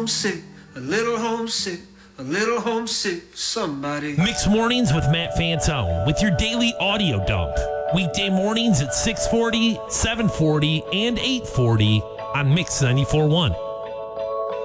homesick, a little homesick, a little homesick for somebody. Mixed Mornings with Matt Fantone with your daily audio dump. Weekday mornings at 6:40, 7:40, and 8:40 on Mix 94.1.